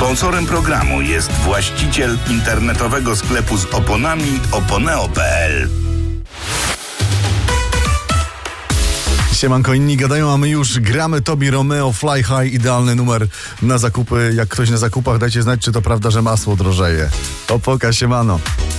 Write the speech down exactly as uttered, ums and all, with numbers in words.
Sponsorem programu jest właściciel internetowego sklepu z oponami oponeo kropka p l. Siemanko, inni gadają, a my już gramy. Tobi Romeo, Fly High, idealny numer na zakupy. Jak ktoś na zakupach, dajcie znać, czy to prawda, że masło drożeje. Opoka, siemano.